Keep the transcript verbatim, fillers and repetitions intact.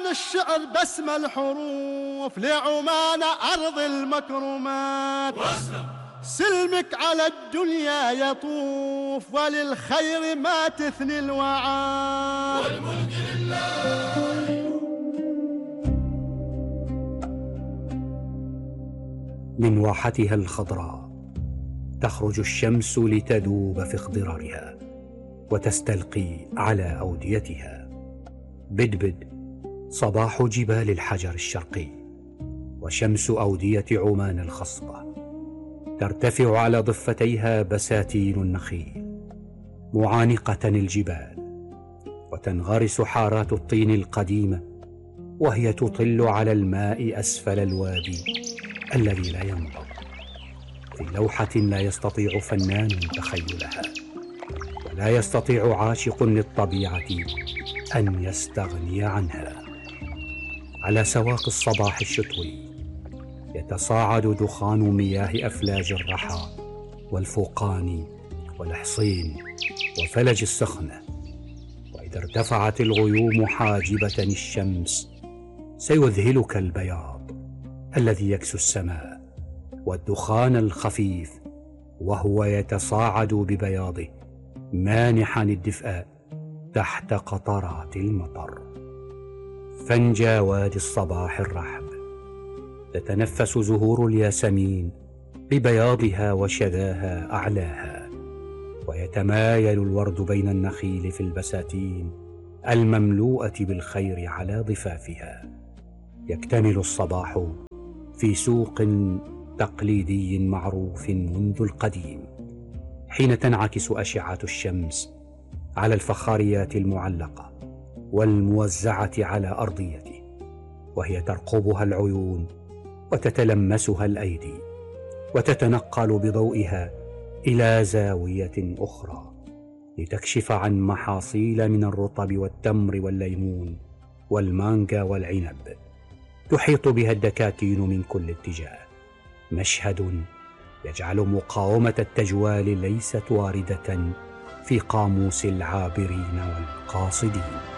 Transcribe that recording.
الشعر بسم الحروف لعمان أرض المكرمات. سلمك على الدنيا يطوف وللخير ما تثني الوعاد. والملك لله. من واحتها الخضراء تخرج الشمس لتذوب في اخضرارها وتستلقي على أوديتها. بدبد صباح جبال الحجر الشرقي وشمس أودية عمان الخصبة. ترتفع على ضفتيها بساتين النخيل معانقة الجبال، وتنغرس حارات الطين القديمة وهي تطل على الماء أسفل الوادي الذي لا ينضب، في لوحة لا يستطيع فنان تخيلها، ولا يستطيع عاشق للطبيعة أن يستغني عنها. على سواق الصباح الشتوي يتصاعد دخان مياه أفلاج الرحى والفوقان والحصين وفلج السخنة، وإذا ارتفعت الغيوم حاجبة الشمس سيذهلك البياض الذي يكسو السماء والدخان الخفيف وهو يتصاعد ببياضه مانحا الدفء تحت قطرات المطر. فنجى وادي الصباح الرحب، تتنفس زهور الياسمين ببياضها وشذاها أعلاها، ويتمايل الورد بين النخيل في البساتين المملوءة بالخير على ضفافها. يكتمل الصباح في سوق تقليدي معروف منذ القديم، حين تنعكس أشعة الشمس على الفخاريات المعلقة والموزعة على أرضيته، وهي ترقبها العيون وتتلمسها الأيدي، وتتنقل بضوئها إلى زاوية أخرى لتكشف عن محاصيل من الرطب والتمر والليمون والمانجا والعنب. تحيط بها الدكاكين من كل اتجاه، مشهد يجعل مقاومة التجوال ليست واردة في قاموس العابرين والقاصدين.